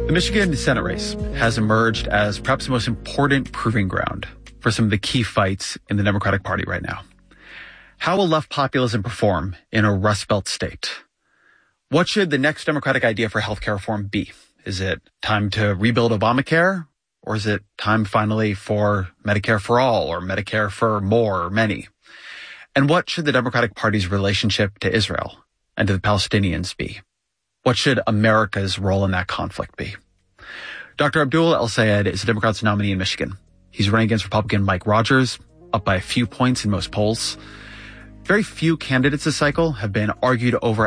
The Michigan Senate race has emerged as perhaps the most important proving ground for some of the key fights in the Democratic Party right now. How will left populism perform in a Rust Belt state? What should the next Democratic idea for healthcare reform be? Is it time to rebuild Obamacare? Or is it time finally for Medicare for all or Medicare for more or many? And what should the Democratic Party's relationship to Israel and to the Palestinians be? What should America's role in that conflict be? Dr. Abdul El-Sayed is the Democrats' nominee in Michigan. He's running against Republican Mike Rogers, up by a few points in most polls. Very few candidates this cycle have been argued over